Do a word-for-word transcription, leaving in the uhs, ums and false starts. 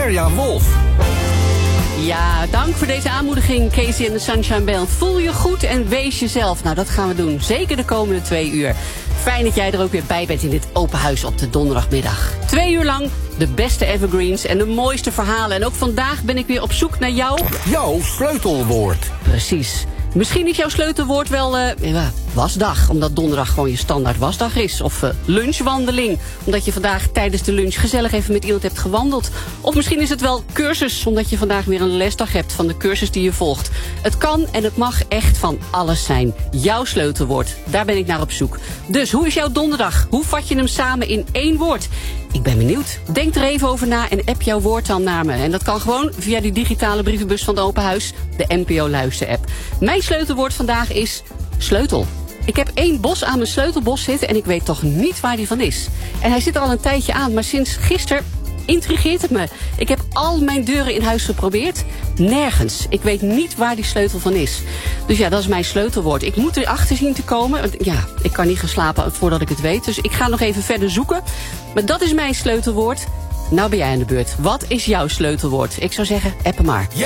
Mirjam Wolf. Ja, dank voor deze aanmoediging, Casey en de Sunshine Band. Voel je goed en wees jezelf. Nou, dat gaan we doen. Zeker de komende twee uur. Fijn dat jij er ook weer bij bent in dit open huis op de donderdagmiddag. Twee uur lang de beste evergreens en de mooiste verhalen. En ook vandaag ben ik weer op zoek naar jou. Jouw sleutelwoord. Precies. Misschien is jouw sleutelwoord wel uh, ja, wasdag, omdat donderdag gewoon je standaard wasdag is. Of uh, lunchwandeling, omdat je vandaag tijdens de lunch gezellig even met iemand hebt gewandeld. Of misschien is het wel cursus, omdat je vandaag weer een lesdag hebt van de cursus die je volgt. Het kan en het mag echt van alles zijn. Jouw sleutelwoord, daar ben ik naar op zoek. Dus hoe is jouw donderdag? Hoe vat je hem samen in één woord? Ik ben benieuwd. Denk er even over na en app jouw woord dan naar me. En dat kan gewoon via die digitale brievenbus van het Open Huis, de N P O Luister-app. Mijn sleutelwoord vandaag is sleutel. Ik heb één bos aan mijn sleutelbos zitten en ik weet toch niet waar die van is. En hij zit er al een tijdje aan, maar sinds gisteren intrigeert het me. Ik heb al mijn deuren in huis geprobeerd. Nergens. Ik weet niet waar die sleutel van is. Dus ja, dat is mijn sleutelwoord. Ik moet erachter zien te komen. Want ja, ik kan niet gaan slapen voordat ik het weet. Dus ik ga nog even verder zoeken. Maar dat is mijn sleutelwoord. Nou ben jij aan de beurt. Wat is jouw sleutelwoord? Ik zou zeggen, app hem maar.